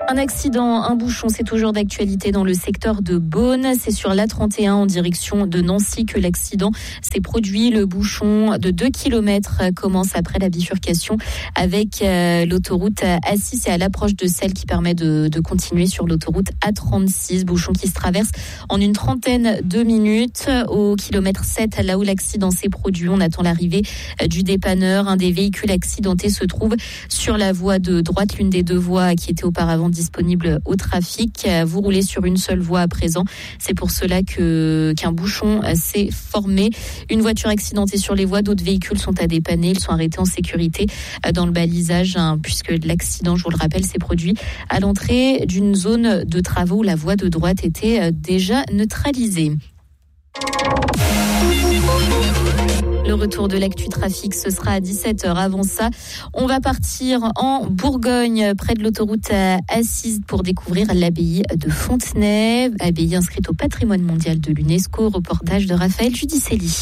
Un accident, un bouchon, c'est toujours d'actualité dans le secteur de Beaune. C'est sur l'A31 en direction de Nancy que l'accident s'est produit. Le bouchon de 2 km commence après la bifurcation avec l'autoroute A6 et à l'approche de celle qui permet de continuer sur l'autoroute A36. Bouchon qui se traverse en une trentaine de minutes. Au kilomètre 7, là où l'accident s'est produit, on attend l'arrivée du dépanneur. Un des véhicules accidentés se trouve sur la voie de droite, l'une des deux voies qui était auparavant disponible au trafic. Vous roulez sur une seule voie à présent. C'est pour cela qu'un bouchon s'est formé. Une voiture accidentée sur les voies, d'autres véhicules sont à dépanner. Ils sont arrêtés en sécurité dans le balisage, puisque l'accident, je vous le rappelle, s'est produit à l'entrée d'une zone de travaux où la voie de droite était déjà neutralisée. Le retour de l'actu trafic, ce sera à 17h. Avant ça, on va partir en Bourgogne, près de l'autoroute A6, pour découvrir l'abbaye de Fontenay, abbaye inscrite au patrimoine mondial de l'UNESCO. Reportage de Raphaël Judicelli.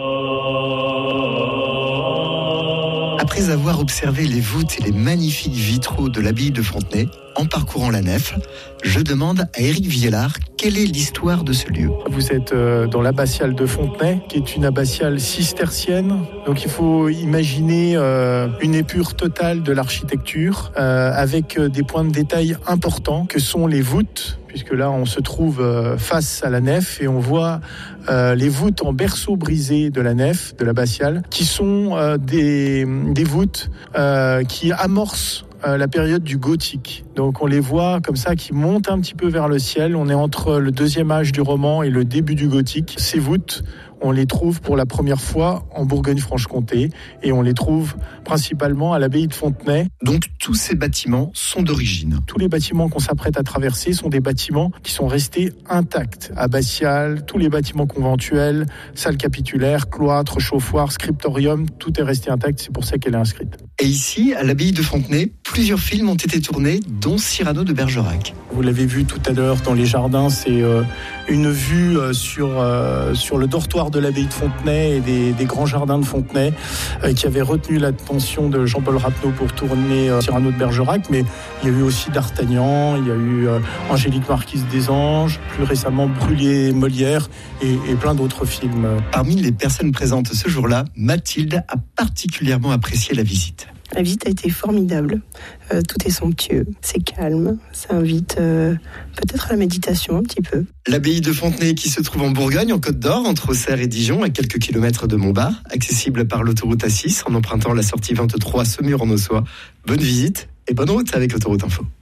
Après avoir observé les voûtes et les magnifiques vitraux de l'abbaye de Fontenay, en parcourant la nef, je demande à Éric Viellard quelle est l'histoire de ce lieu. Vous êtes dans l'abbatiale de Fontenay, qui est une abbatiale cistercienne. Donc il faut imaginer une épure totale de l'architecture, avec des points de détail importants que sont les voûtes, puisque là on se trouve face à la nef et on voit les voûtes en berceau brisé de la nef, de l'abbatiale, qui sont des voûtes qui amorcent la période du gothique. Donc on les voit comme ça qui montent un petit peu vers le ciel. On est entre le deuxième âge du roman et le début du gothique. Ces voûtes, on les trouve pour la première fois en Bourgogne-Franche-Comté et on les trouve principalement à l'abbaye de Fontenay. Donc tous ces bâtiments sont d'origine. Tous les bâtiments qu'on s'apprête à traverser sont des bâtiments qui sont restés intacts. Abbatiales, tous les bâtiments conventuels, salles capitulaires, cloîtres, chauffoirs, scriptorium, tout est resté intact. C'est pour ça qu'elle est inscrite. Et ici, à l'abbaye de Fontenay, plusieurs films ont été tournés, dont Cyrano de Bergerac. Vous l'avez vu tout à l'heure dans les jardins, c'est une vue sur le dortoir de l'abbaye de Fontenay et des grands jardins de Fontenay qui avaient retenu l'attention de Jean-Paul Rapneau pour tourner Cyrano de Bergerac. Mais il y a eu aussi D'Artagnan, il y a eu Angélique Marquise des Anges, plus récemment Brûlé Molière et plein d'autres films. Parmi les personnes présentes ce jour-là, Mathilde a particulièrement apprécié la visite. La visite a été formidable, tout est somptueux, c'est calme, ça invite peut-être à la méditation un petit peu. L'abbaye de Fontenay qui se trouve en Bourgogne, en Côte d'Or, entre Auxerre et Dijon, à quelques kilomètres de Montbard, accessible par l'autoroute A6 en empruntant la sortie 23 Saumur en Ossois. Bonne visite et bonne route avec l'autoroute Info.